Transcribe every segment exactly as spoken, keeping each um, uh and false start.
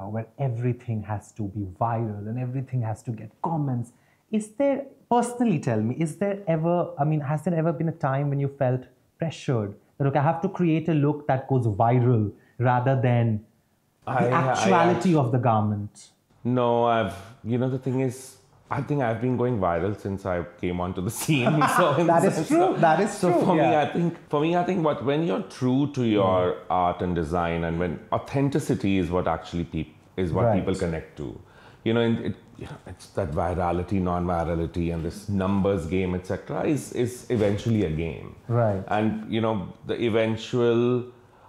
where everything has to be viral and everything has to get comments. Is there, personally tell me, is there ever, I mean, has there ever been a time when you felt pressured that, okay, I have to create a look that goes viral rather than I, the actuality I, I, of the garment? No, I've, you know, the thing is, I think I've been going viral since I came onto the scene. So that is true. So, that is so true. for yeah. me, I think for me, I think what when you're true to your mm. art and design, and when authenticity is what actually people is what right. people connect to. You know, it, you know, it's that virality, non-virality, and this numbers game, et cetera, is is eventually a game. Right. And you know, the eventual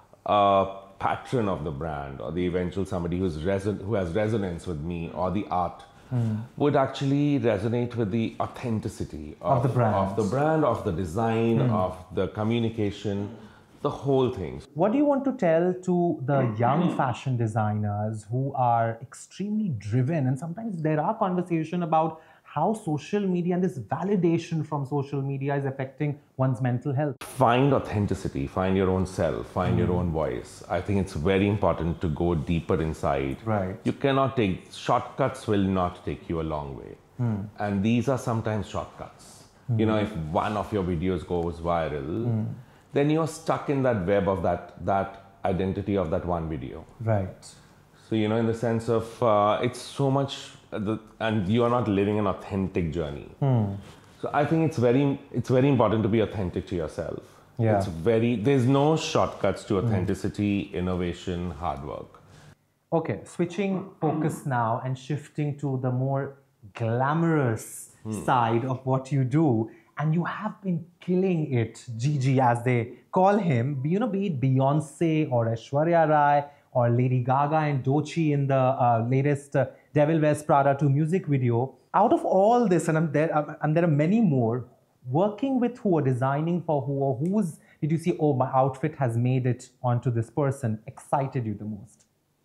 uh, patron of the brand, or the eventual somebody who's reson who has resonance with me or the art. Mm. would actually resonate with the authenticity of, of the brand, of the brand, of the design, mm. of the communication, the whole thing. What do you want to tell to the young fashion designers who are extremely driven, and sometimes there are conversations about how social media and this validation from social media is affecting one's mental health? Find authenticity, find your own self, find mm. your own voice. I think it's very important to go deeper inside. Right. You cannot take, shortcuts will not take you a long way. Mm. And these are sometimes shortcuts. Mm. You know, if one of your videos goes viral, mm. then you're stuck in that web of that, that identity of that one video. Right. So, you know, in the sense of, uh, it's so much, The, and you are not living an authentic journey. Hmm. So I think it's very, it's very important to be authentic to yourself. Yeah. It's very, there's no shortcuts to authenticity, hmm. innovation, hard work. Okay, switching focus now and shifting to the more glamorous hmm. side of what you do. And you have been killing it, Gigi, as they call him, you know, be it Beyonce or Aishwarya Rai or Lady Gaga and Doechii in the uh, latest uh, Devil Wears Prada two music video. Out of all this, and, I'm there, um, and there are many more, working with who or designing for who, or who's did you see, oh, my outfit has made it onto this person, excited you the most?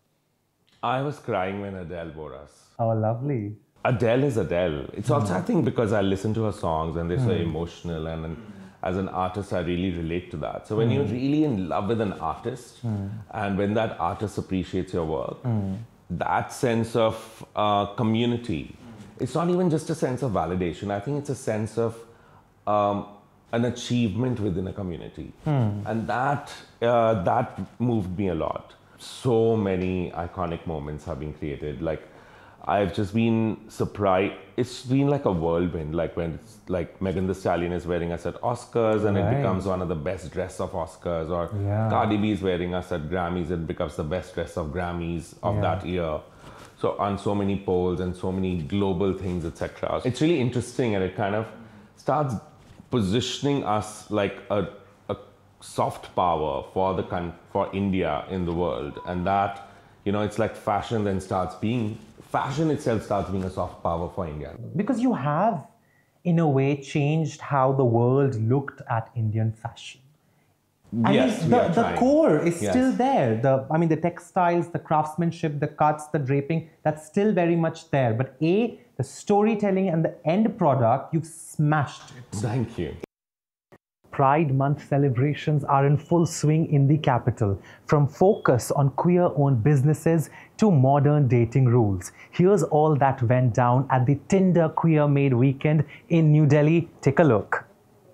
I was crying when Adele wore us. Oh, lovely. Adele is Adele. It's also, mm. I think, because I listen to her songs and they're mm. so emotional, and, and as an artist, I really relate to that. So when mm. you're really in love with an artist, mm. and when that artist appreciates your work, mm. that sense of uh, community, it's not even just a sense of validation. I think it's a sense of um, an achievement within a community. Mm. And that, uh, that moved me a lot. So many iconic moments have been created. Like, I've just been surprised. It's been like a whirlwind, like when it's like Megan Thee Stallion is wearing us at Oscars and right. it becomes one of the best dress of Oscars, or yeah. Cardi B is wearing us at Grammys, it becomes the best dress of Grammys of yeah. that year. So on so many polls and so many global things, et cetera. It's really interesting, and it kind of starts positioning us like a, a soft power for the for India in the world, and that, you know, it's like fashion then starts being. Fashion itself starts being a soft power for India. Because you have, in a way, changed how the world looked at Indian fashion. I yes, mean, the, the core is yes. still there. The, I mean, the textiles, the craftsmanship, the cuts, the draping, that's still very much there. But A, the storytelling and the end product, you've smashed it. Thank you. Pride Month celebrations are in full swing in the capital, from focus on queer-owned businesses to modern dating rules. Here's all that went down at the Tinder Queer Made Weekend in New Delhi. Take a look.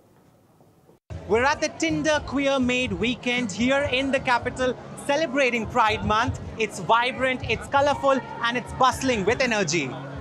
We're at the Tinder Queer Made Weekend here in the capital, celebrating Pride Month. It's vibrant, it's colorful, and it's bustling with energy.